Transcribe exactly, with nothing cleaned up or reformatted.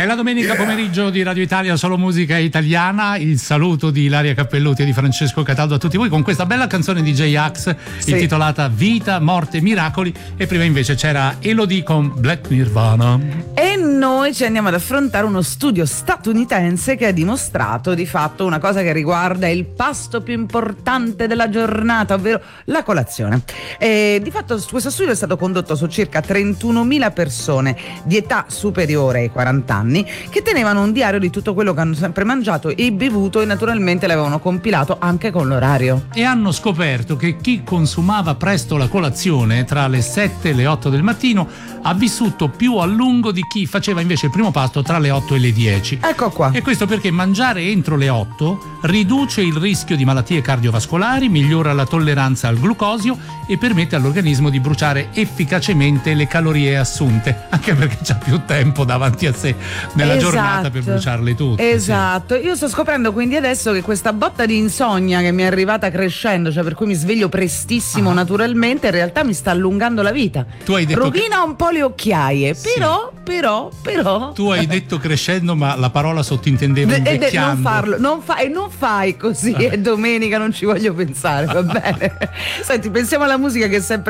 È la domenica pomeriggio di Radio Italia, solo musica italiana. Il saluto di Ilaria Cappelluti e di Francesco Cataldo a tutti voi con questa bella canzone di J-Ax, sì, intitolata Vita, Morte, Miracoli. E prima invece c'era Elodie con Black Nirvana. E noi ci andiamo ad affrontare uno studio statunitense che ha dimostrato di fatto una cosa che riguarda il pasto più importante della giornata, ovvero la colazione. E di fatto questo studio è stato condotto su circa trentunomila persone di età superiore ai quaranta anni che tenevano un diario di tutto quello che hanno sempre mangiato e bevuto e naturalmente l'avevano compilato anche con l'orario. E hanno scoperto che chi consumava presto la colazione tra le sette e le otto del mattino ha vissuto più a lungo di chi faceva invece il primo pasto tra le otto e le dieci. Ecco qua. E questo perché mangiare entro le otto riduce il rischio di malattie cardiovascolari, migliora la tolleranza al glucosio e permette all'organismo di bruciare efficacemente le calorie assunte, anche perché c'ha più tempo davanti a sé nella esatto. giornata per bruciarle tutte. Esatto, sì. Io sto scoprendo quindi adesso che questa botta di insonnia che mi è arrivata crescendo, cioè per cui mi sveglio prestissimo ah. naturalmente, in realtà mi sta allungando la vita. Tu hai detto rovina che... un po' le occhiaie, sì. però, però, però. Tu hai detto crescendo, ma la parola sottintendeva invecchiando. Non farlo, non fai, non fai così, è domenica, non ci voglio pensare, va bene? Senti, pensiamo alla musica che è sempre